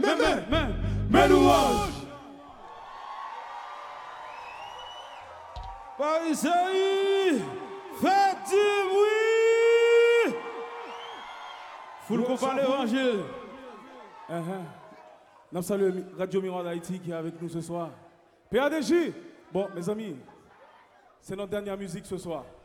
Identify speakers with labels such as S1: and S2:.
S1: Mais louange. Paris, faites du bruit. Full compas l'évangile.
S2: Nous saluons Radio Miroir d'Haïti qui est avec nous ce soir. PADJ, bon mes amis, c'est notre dernière musique ce soir.